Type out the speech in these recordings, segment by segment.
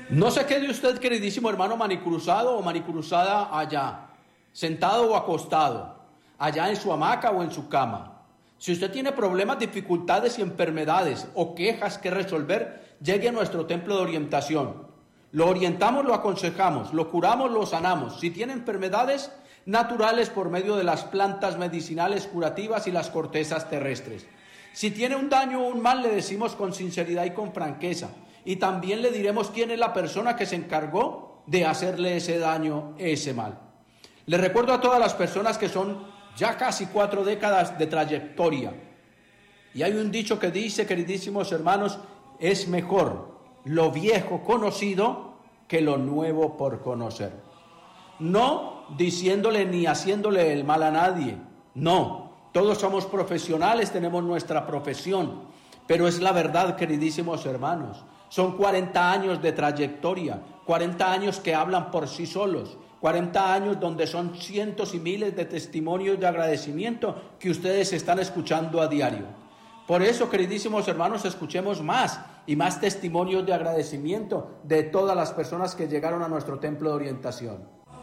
No se quede usted, queridísimo hermano, manicruzado o manicruzada allá, sentado o acostado, allá en su hamaca o en su cama. Si usted tiene problemas, dificultades y enfermedades o quejas que resolver, llegue a nuestro templo de orientación. Lo orientamos, lo aconsejamos, lo curamos, lo sanamos. Si tiene enfermedades naturales por medio de las plantas medicinales curativas y las cortezas terrestres. Si tiene un daño o un mal, le decimos con sinceridad y con franqueza. Y también le diremos quién es la persona que se encargó de hacerle ese daño, ese mal. Le recuerdo a todas las personas que son ya casi 4 décadas de trayectoria. Y hay un dicho que dice, queridísimos hermanos, es mejor lo viejo conocido que lo nuevo por conocer. No diciéndole ni haciéndole el mal a nadie, no. Todos somos profesionales, tenemos nuestra profesión, pero es la verdad, queridísimos hermanos. Son 40 años de trayectoria, 40 años que hablan por sí solos, 40 años donde son cientos y miles de testimonios de agradecimiento que ustedes están escuchando a diario. Por eso, queridísimos hermanos, escuchemos más y más testimonios de agradecimiento de todas las personas que llegaron a nuestro templo de orientación.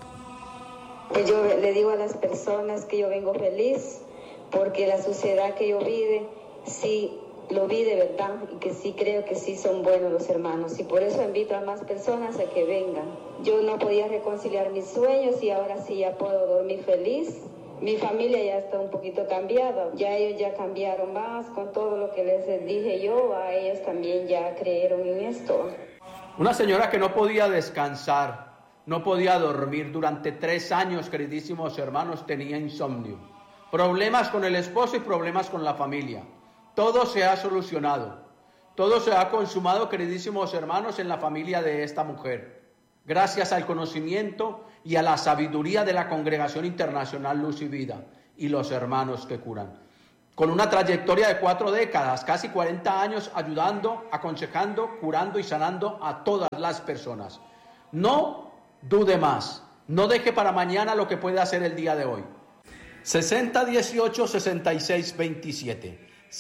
Yo le digo a las personas que yo vengo feliz porque la sociedad que yo vive, sí lo vi de verdad y que sí creo que sí son buenos los hermanos, y por eso invito a más personas a que vengan. Yo no podía reconciliar mis sueños y ahora sí ya puedo dormir feliz. Mi familia ya está un poquito cambiada, ya ellos ya cambiaron más con todo lo que les dije yo, a ellos también ya creyeron en esto. Una señora que no podía descansar, no podía dormir durante 3 años, queridísimos hermanos, tenía insomnio, problemas con el esposo y problemas con la familia. Todo se ha solucionado, todo se ha consumado, queridísimos hermanos, en la familia de esta mujer, gracias al conocimiento y a la sabiduría de la Congregación Internacional Luz y Vida y los hermanos que curan. Con una trayectoria de 4 décadas, casi 40 años ayudando, aconsejando, curando y sanando a todas las personas. No dude más, no deje para mañana lo que puede hacer el día de hoy. 6018-6627.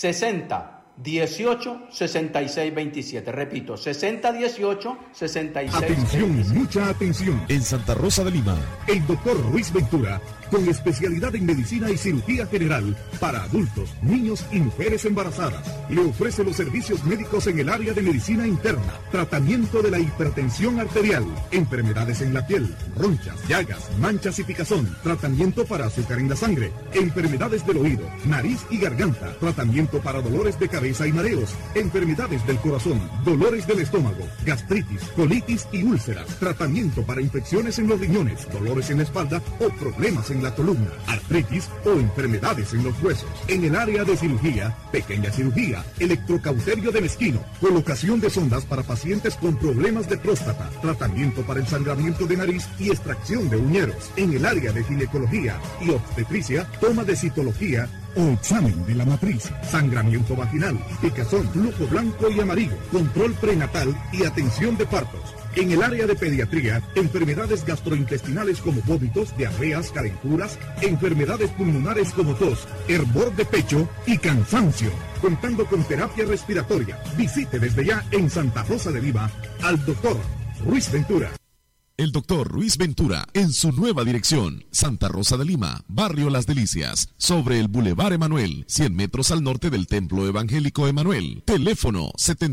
6018-6627. Repito, 6018-6627. Atención, mucha atención. En Santa Rosa de Lima, el doctor Ruiz Ventura, con especialidad en medicina y cirugía general para adultos, niños y mujeres embarazadas, le ofrece los servicios médicos en el área de medicina interna, tratamiento de la hipertensión arterial, enfermedades en la piel, ronchas, llagas, manchas y picazón, tratamiento para azúcar en la sangre, enfermedades del oído, nariz y garganta, tratamiento para dolores de cabeza y mareos, enfermedades del corazón, dolores del estómago, gastritis, colitis y úlceras, tratamiento para infecciones en los riñones, dolores en la espalda o problemas en la columna, artritis o enfermedades en los huesos. En el área de cirugía, pequeña cirugía, electrocauterio de mezquino, colocación de sondas para pacientes con problemas de próstata, tratamiento para ensangramiento de nariz y extracción de uñeros. En el área de ginecología y obstetricia, toma de citología o examen de la matriz, sangramiento vaginal, picazón, flujo blanco y amarillo, control prenatal y atención de partos. En el área de pediatría, enfermedades gastrointestinales como vómitos, diarreas, calenturas, enfermedades pulmonares como tos, hervor de pecho y cansancio, contando con terapia respiratoria. Visite desde ya en Santa Rosa de Lima al doctor Ruiz Ventura. El doctor Ruiz Ventura, en su nueva dirección, Santa Rosa de Lima, Barrio Las Delicias, sobre el Boulevard Emanuel, 100 metros al norte del Templo Evangélico Emanuel. Teléfono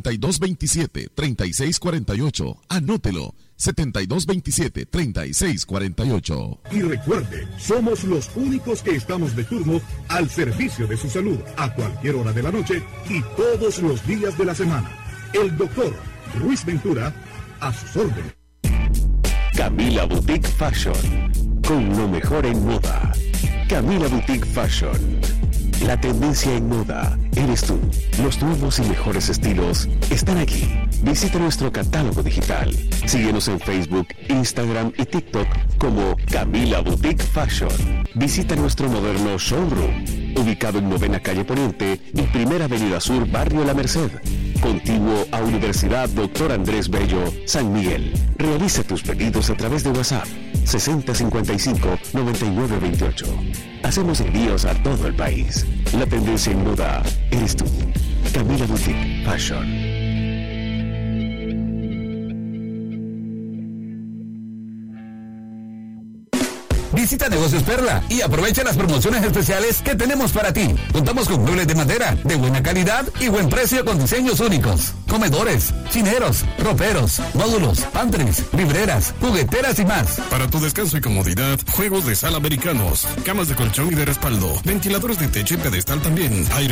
7227-3648. Anótelo, 7227-3648. Y recuerde, somos los únicos que estamos de turno al servicio de su salud, a cualquier hora de la noche y todos los días de la semana. El doctor Ruiz Ventura, a sus órdenes. Camila Boutique Fashion, con lo mejor en moda. Camila Boutique Fashion, la tendencia en moda eres tú. Los nuevos y mejores estilos están aquí. Visita nuestro catálogo digital. Síguenos en Facebook, Instagram y TikTok como Camila Boutique Fashion. Visita nuestro moderno showroom, ubicado en 9ª Calle Poniente y 1ª Avenida Sur, Barrio La Merced, contiguo a Universidad Dr. Andrés Bello, San Miguel. Realiza tus pedidos a través de WhatsApp 6055-9928. Hacemos envíos a todo el país. La tendencia en moda eres tú. Camila Boutique Fashion. Visita Negocios Perla y aprovecha las promociones especiales que tenemos para ti. Contamos con muebles de madera de buena calidad y buen precio con diseños únicos. Comedores, chineros, roperos, módulos, pantries, libreras, jugueteras y más. Para tu descanso y comodidad, juegos de sala americanos, camas de colchón y de respaldo, ventiladores de techo y pedestal también, aire